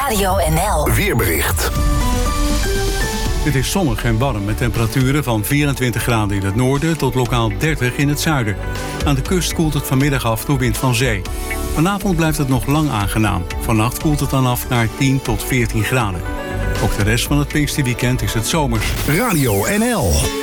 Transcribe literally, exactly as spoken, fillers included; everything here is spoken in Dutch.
Radio N L Weerbericht. Het is zonnig en warm met temperaturen van vierentwintig graden in het noorden tot lokaal dertig in het zuiden. Aan de kust koelt het vanmiddag af door wind van zee. Vanavond blijft het nog lang aangenaam. Vannacht koelt het dan af naar tien tot veertien graden. Ook de rest van het Pinksterweekend is het zomers. Radio N L.